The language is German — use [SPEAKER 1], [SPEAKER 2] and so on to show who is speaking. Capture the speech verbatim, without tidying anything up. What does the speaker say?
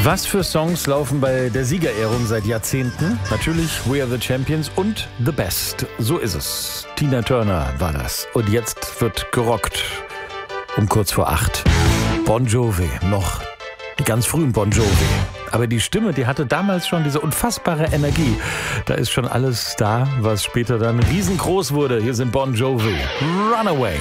[SPEAKER 1] Was für Songs laufen bei der Siegerehrung seit Jahrzehnten? Natürlich We Are The Champions und The Best. So ist es. Tina Turner war das. Und jetzt wird gerockt. Um kurz vor acht. Bon Jovi. Noch die ganz frühen Bon Jovi. Aber die Stimme, die hatte damals schon diese unfassbare Energie. Da ist schon alles da, was später dann riesengroß wurde. Hier sind Bon Jovi. Runaway.